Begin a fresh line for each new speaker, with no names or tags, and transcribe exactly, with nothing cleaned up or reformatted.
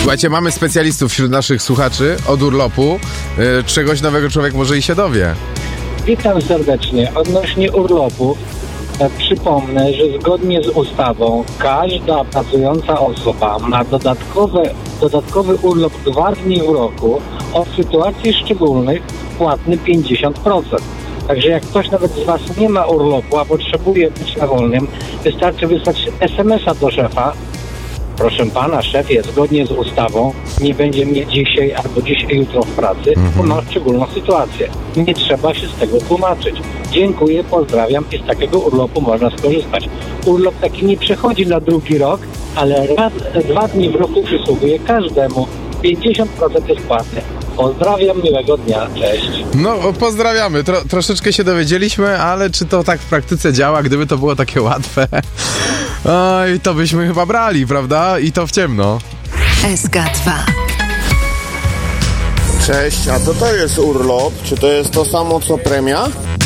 Słuchajcie, mamy specjalistów wśród naszych słuchaczy od urlopu. Yy, czegoś nowego człowiek może i się dowie.
Witam serdecznie. Odnośnie urlopu e, przypomnę, że zgodnie z ustawą każda pracująca osoba ma dodatkowe, dodatkowy urlop dwa dni w roku, od sytuacji szczególnych płatny pięćdziesiąt procent. Także jak ktoś nawet z Was nie ma urlopu, a potrzebuje być na wolnym, wystarczy wysłać es em es a do szefa. Proszę pana, szefie, zgodnie z ustawą nie będzie mnie dzisiaj albo dzisiaj, jutro w pracy, bo ma szczególną sytuację. Nie trzeba się z tego tłumaczyć. Dziękuję, pozdrawiam i z takiego urlopu można skorzystać. Urlop taki nie przechodzi na drugi rok, ale raz, dwa dni w roku przysługuje każdemu. pięćdziesiąt procent jest płatny. Pozdrawiam, miłego dnia, cześć.
No, pozdrawiamy. Tro, troszeczkę się dowiedzieliśmy, ale czy to tak w praktyce działa? Gdyby to było takie łatwe, oj, to byśmy chyba brali, prawda? I to w ciemno.
S K dwa.
Cześć, a co to jest urlop? Czy to jest to samo co premia?